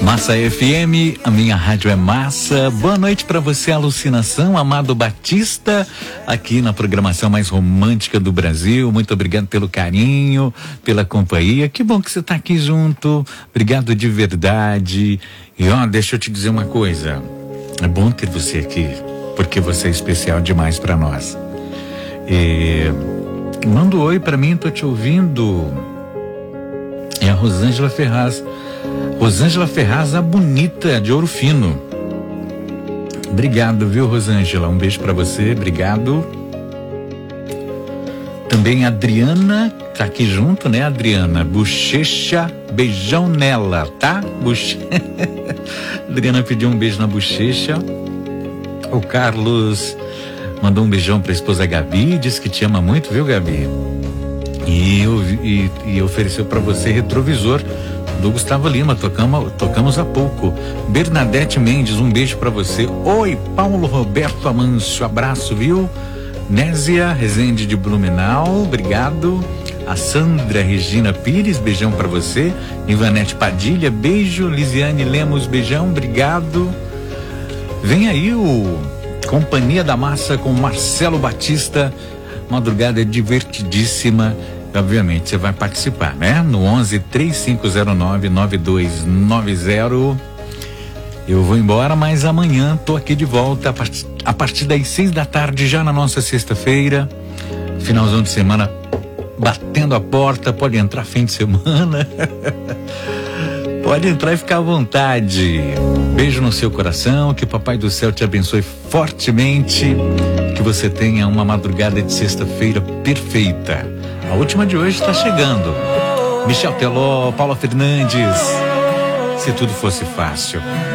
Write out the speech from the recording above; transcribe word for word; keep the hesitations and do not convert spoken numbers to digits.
Massa F M, a minha rádio é massa. Boa noite para você, Alucinação, Amado Batista, aqui na programação mais romântica do Brasil. Muito obrigado pelo carinho, pela companhia. Que bom que você tá aqui junto. Obrigado de verdade. E ó, deixa eu te dizer uma coisa. É bom ter você aqui, porque você é especial demais para nós. E... manda um oi para mim, tô te ouvindo. É a Rosângela Ferraz. Rosângela Ferraz, a bonita de Ouro Fino. Obrigado, viu, Rosângela? Um beijo pra você, obrigado. Também a Adriana, tá aqui junto, né, Adriana? Bochecha, beijão nela, tá? Boche... Adriana pediu um beijo na bochecha. O Carlos mandou um beijão pra esposa Gabi, disse que te ama muito, viu, Gabi? E, e, e ofereceu pra você retrovisor do Gustavo Lima, tocamos, tocamos há pouco. Bernadette Mendes, um beijo pra você. Oi, Paulo Roberto Amâncio, abraço, viu? Nésia Rezende de Blumenau, obrigado. A Sandra Regina Pires, beijão pra você. Ivanete Padilha, beijo. Lisiane Lemos, beijão, obrigado. Vem aí o Companhia da Massa com Marcelo Batista, madrugada divertidíssima. Obviamente você vai participar, né? No onze, três cinco zero nove, nove dois nove zero. Eu vou embora, mas amanhã tô aqui de volta a, part... a partir das seis da tarde, já na nossa sexta-feira. Finalzão de semana batendo a porta, pode entrar fim de semana. Pode entrar e ficar à vontade. Beijo no seu coração, que o Papai do Céu te abençoe fortemente, que você tenha uma madrugada de sexta-feira perfeita. A última de hoje está chegando. Michel Teló, Paula Fernandes. Se tudo fosse fácil.